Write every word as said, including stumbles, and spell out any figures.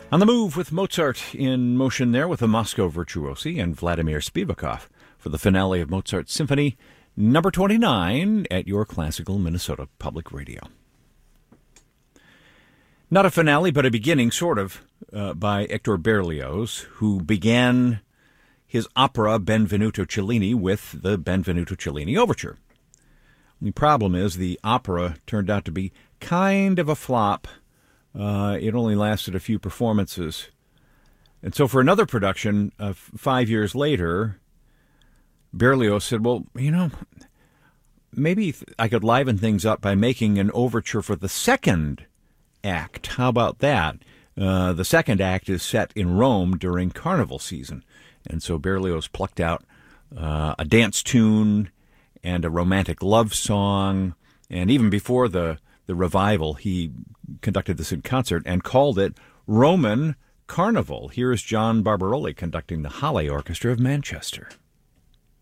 On the Move with Mozart in motion there with the Moscow Virtuosi and Vladimir Spivakov for the finale of Mozart's Symphony number twenty-nine at your Classical Minnesota Public Radio. Not a finale, but a beginning, sort of, uh, by Hector Berlioz, who began his opera Benvenuto Cellini with the Benvenuto Cellini Overture. The problem is the opera turned out to be kind of a flop. Uh, it only lasted a few performances. And so for another production, uh, five years later, Berlioz said, well, you know, maybe I could liven things up by making an overture for the second act. How about that? Uh, the second act is set in Rome during Carnival season. And so Berlioz plucked out uh, a dance tune and a romantic love song. And even before the, the revival, he conducted this in concert and called it Roman Carnival. Here's John Barbaroli conducting the Halle Orchestra of Manchester.